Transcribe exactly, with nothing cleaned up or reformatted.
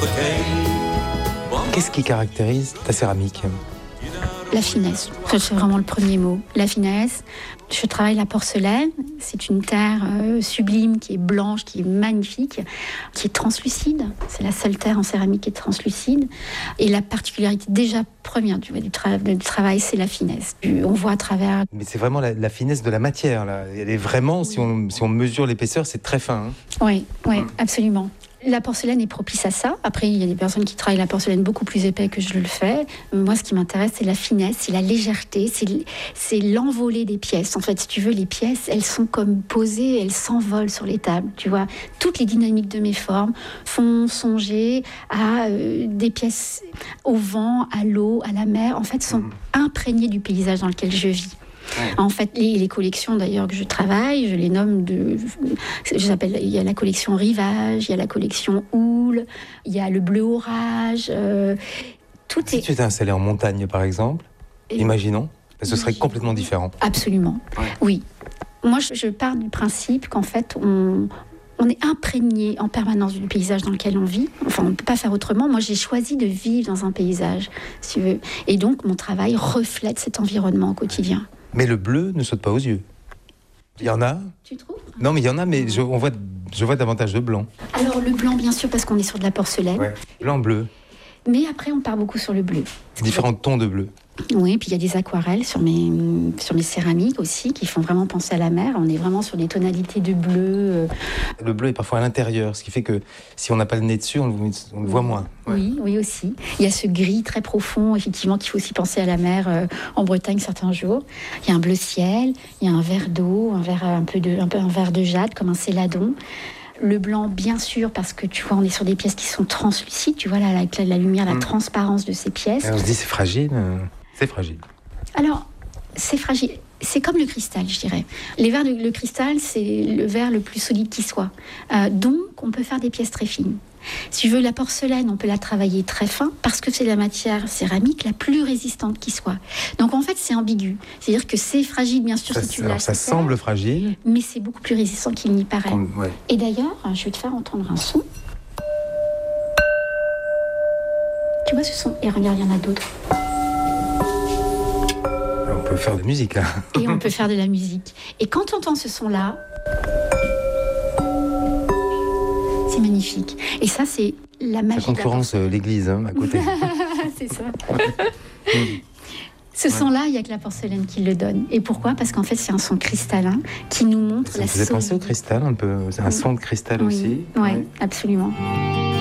Qu'est-ce qui caractérise ta céramique ? La finesse, c'est vraiment le premier mot. La finesse. Je travaille la porcelaine. C'est une terre euh, sublime qui est blanche, qui est magnifique, qui est translucide. C'est la seule terre en céramique qui est translucide. Et la particularité déjà première du, du, tra- du travail, c'est la finesse. On voit à travers. Mais c'est vraiment la, la finesse de la matière, là. Elle est vraiment, oui. si, on, si on mesure l'épaisseur, c'est très fin. Hein. Oui, oui, mmh. absolument. La porcelaine est propice à ça. Après, il y a des personnes qui travaillent la porcelaine beaucoup plus épais que je le fais. Moi, ce qui m'intéresse, c'est la finesse, c'est la légèreté, c'est, c'est l'envolée des pièces. En fait, si tu veux, les pièces, elles sont comme posées, elles s'envolent sur les tables. Tu vois, toutes les dynamiques de mes formes font songer à euh, des pièces au vent, à l'eau, à la mer. En fait, sont mmh. imprégnées du paysage dans lequel je vis. Ouais. En fait, les, les collections d'ailleurs que je travaille, je les nomme de. J'appelle. Il y a la collection Rivage, il y a la collection Houle, il y a le Bleu Orage. Euh, tout si est. tu étais installé en montagne, par exemple, Et... imaginons, ce serait imaginons. complètement différent. Absolument. Ouais. Oui. Moi, je, je pars du principe qu'en fait, on. On est imprégné en permanence du paysage dans lequel on vit. Enfin, on ne peut pas faire autrement. Moi, j'ai choisi de vivre dans un paysage, si tu veux. Et donc, mon travail reflète cet environnement au quotidien. Mais le bleu ne saute pas aux yeux. Il y en a. Tu trouves ? Non, mais il y en a, mais je, on voit, je vois davantage de blanc. Alors, le blanc, bien sûr, parce qu'on est sur de la porcelaine. Ouais. Blanc-bleu. Mais après, on part beaucoup sur le bleu. Différents tons de bleu. Oui, puis il y a des aquarelles sur mes, sur mes céramiques aussi, qui font vraiment penser à la mer. On est vraiment sur des tonalités de bleu. Le bleu est parfois à l'intérieur, ce qui fait que si on n'a pas le nez dessus, on le, on le voit moins. Ouais. Oui, oui aussi. Il y a ce gris très profond, effectivement, qu'il faut aussi penser à la mer euh, en Bretagne certains jours. Il y a un bleu ciel, il y a un vert d'eau, un vert un peu de, un peu un vert de jade, comme un céladon. Le blanc, bien sûr, parce que tu vois, on est sur des pièces qui sont translucides. Tu vois, là, avec la, la lumière, la mmh. transparence de ces pièces. Et on se dit, c'est fragile. C'est fragile. Alors, c'est fragile. C'est comme le cristal, je dirais. Les verres de, le cristal, c'est le verre le plus solide qui soit. Euh, donc, on peut faire des pièces très fines. Si je veux la porcelaine, on peut la travailler très fin parce que c'est la matière céramique la plus résistante qui soit. Donc, en fait, c'est ambigu. C'est-à-dire que c'est fragile, bien sûr, ça, si tu alors, l'as. Ça semble fragile. Mais c'est beaucoup plus résistant qu'il n'y paraît. Comme, ouais. Et d'ailleurs, je vais te faire entendre un son. Tu vois ce son ? Et regarde, il y en a d'autres. On peut faire de la musique, là. Et on peut faire de la musique. Et quand on entend ce son-là, c'est magnifique. Et ça, c'est la magie. Ça concurrence de la l'église, hein, à côté. C'est ça. Ce ouais. son-là, il n'y a que la porcelaine qui le donne. Et pourquoi ? Parce qu'en fait, c'est un son cristallin qui nous montre ça la solidité. Ça me faisait penser au cristal un peu. C'est un son de cristal oui. aussi. Oui, ouais. absolument.